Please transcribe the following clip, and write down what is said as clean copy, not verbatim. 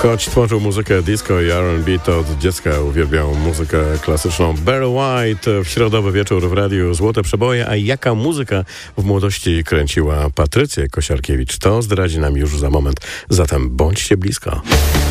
Choć tworzył muzykę disco i R&B, to od dziecka uwielbiał muzykę klasyczną. Barry White w środowy wieczór w radiu Złote Przeboje. A jaka muzyka w młodości kręciła Patrycję Kosiarkiewicz, to zdradzi nam już za moment. Zatem bądźcie blisko.